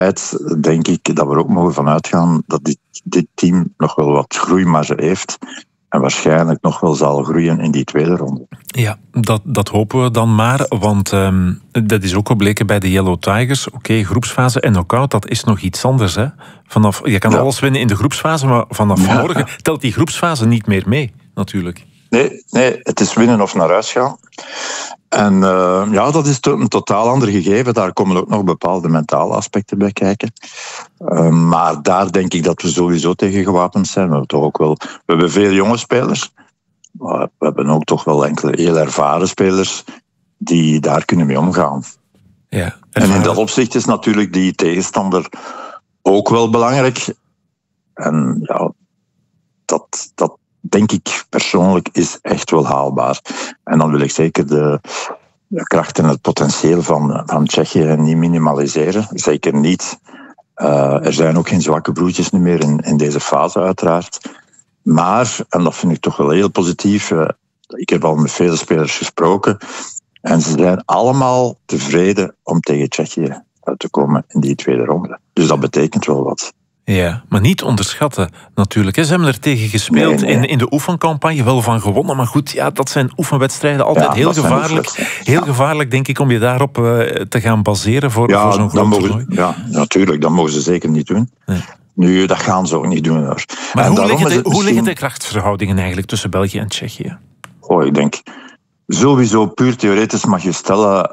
denk ik dat we er ook mogen van uitgaan dat dit team nog wel wat groeimarge heeft. En waarschijnlijk nog wel zal groeien in die tweede ronde. Ja, dat hopen we dan maar. Want dat is ook gebleken bij de Yellow Tigers. Oké, groepsfase en knock-out, dat is nog iets anders. Hè? Je kan alles winnen in de groepsfase, maar vanaf morgen telt die groepsfase niet meer mee, natuurlijk. Nee, het is winnen of naar huis gaan. En dat is een totaal ander gegeven. Daar komen ook nog bepaalde mentale aspecten bij kijken. Maar daar denk ik dat we sowieso tegen gewapend zijn. We hebben veel jonge spelers. Maar we hebben ook toch wel enkele heel ervaren spelers die daar kunnen mee omgaan. Ja, en in dat opzicht is natuurlijk die tegenstander ook wel belangrijk. En ja, dat denk ik persoonlijk is echt wel haalbaar. En dan wil ik zeker de kracht en het potentieel van Tsjechië niet minimaliseren. Zeker niet. Er zijn ook geen zwakke broertjes meer in deze fase uiteraard. Maar, en dat vind ik toch wel heel positief, ik heb al met vele spelers gesproken en ze zijn allemaal tevreden om tegen Tsjechië uit te komen in die tweede ronde. Dus dat betekent wel wat. Ja, maar niet onderschatten natuurlijk. Ze hebben er tegen gespeeld in de oefencampagne, wel van gewonnen. Maar goed, ja, dat zijn oefenwedstrijden altijd heel gevaarlijk. Heel gevaarlijk, denk ik, om je daarop te gaan baseren voor zo'n groot toernooi. Ja, natuurlijk, dat mogen ze zeker niet doen. Nee. Nu, dat gaan ze ook niet doen, hoor. Maar hoe liggen de krachtsverhoudingen eigenlijk tussen België en Tsjechië? Ik denk, sowieso puur theoretisch mag je stellen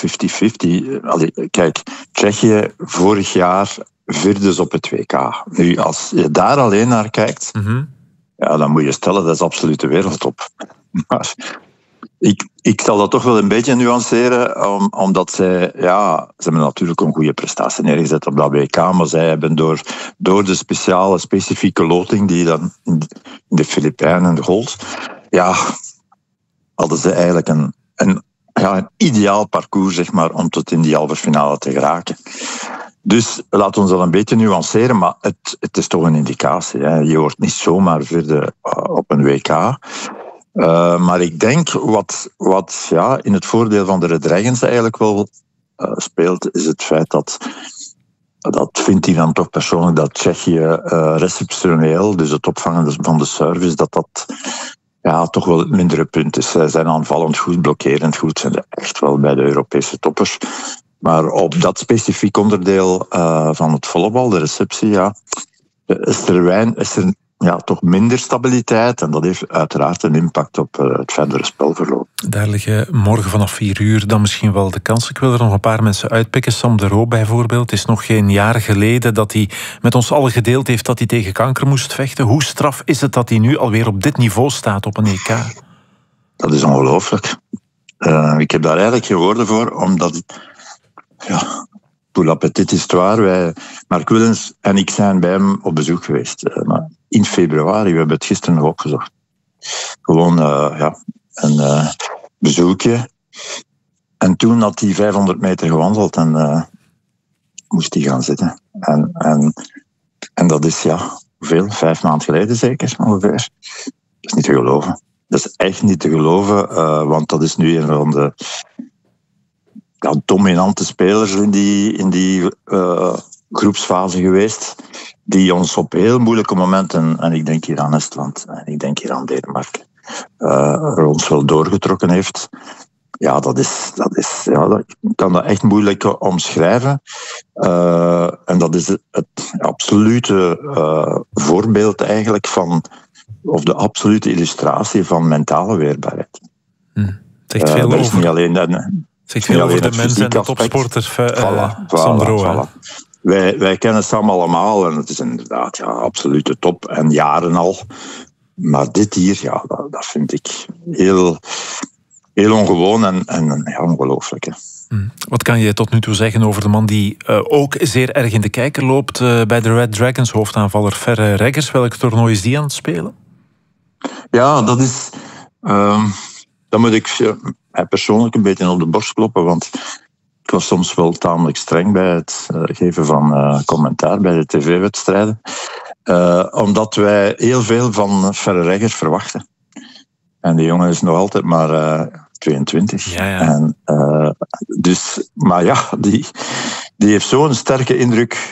50-50. Kijk, Tsjechië vorig jaar vierde op het WK. Nu, als je daar alleen naar kijkt, dan moet je stellen, dat is absoluut de wereldtop. Maar ik zal dat toch wel een beetje nuanceren, omdat ze hebben natuurlijk een goede prestatie neergezet op dat WK, maar zij hebben door de specifieke loting die dan in de Filipijnen gold, hadden ze eigenlijk een ideaal parcours, zeg maar, om tot in die halve finale te geraken. Dus laat ons dat een beetje nuanceren, maar het is toch een indicatie. Hè. Je wordt niet zomaar vierde op een WK. Maar ik denk wat in het voordeel van de Red Dragons eigenlijk wel speelt, is het feit dat vindt hij dan toch persoonlijk, dat Tsjechië receptioneel, dus het opvangen van de service, dat toch wel het mindere punt is. Zij zijn aanvallend goed, blokkerend goed, zijn er echt wel bij de Europese toppers. Maar op dat specifiek onderdeel van het volleybal, de receptie, is er toch minder stabiliteit. En dat heeft uiteraard een impact op het verdere spelverloop. Daar liggen morgen vanaf 4 dan misschien wel de kansen. Ik wil er nog een paar mensen uitpikken. Sam de Roo bijvoorbeeld. Het is nog geen jaar geleden dat hij met ons allen gedeeld heeft dat hij tegen kanker moest vechten. Hoe straf is het dat hij nu alweer op dit niveau staat op een EK? Dat is ongelooflijk. Ik heb daar eigenlijk geen woorden voor, omdat pour la petite histoire, Mark Willens en ik zijn bij hem op bezoek geweest. In februari, we hebben het gisteren nog opgezocht. Gewoon een bezoekje. En toen had hij 500 meter gewandeld en moest hij gaan zitten. En dat is, hoeveel? 5 maanden geleden zeker, ongeveer. Dat is niet te geloven. Dat is echt niet te geloven, want dat is nu een van de dominante spelers in die groepsfase geweest, die ons op heel moeilijke momenten, en ik denk hier aan Estland, en ik denk hier aan Denemarken, ons wel doorgetrokken heeft. Ik kan dat echt moeilijk omschrijven. En dat is het absolute voorbeeld eigenlijk of de absolute illustratie van mentale weerbaarheid. Het zegt veel over. Is niet alleen zegt veel over de mensen en de topsporters. Sam de Roo. Wij kennen Sam allemaal en het is inderdaad absolute top en jaren al. Maar dit hier, dat vind ik heel, heel ongewoon en ongelooflijk. Hè. Wat kan je tot nu toe zeggen over de man die ook zeer erg in de kijker loopt bij de Red Dragons, hoofdaanvaller Ferre Reggers? Welk toernooi is die aan het spelen? Ja, dat is... dan moet ik persoonlijk een beetje op de borst kloppen, want ik was soms wel tamelijk streng bij het geven van commentaar bij de tv-wedstrijden. Omdat wij heel veel van Ferre Reggers verwachten. En die jongen is nog altijd maar 22. Ja. En, die die heeft zo'n sterke indruk